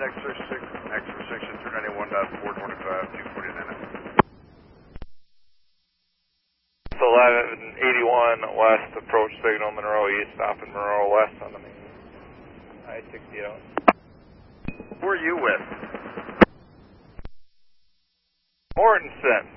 X-restriction 391.425, 249. So 1181 west, approach signal Monroe East, stopping Monroe West on the main. I-60 out. Who are you with? Mortensen.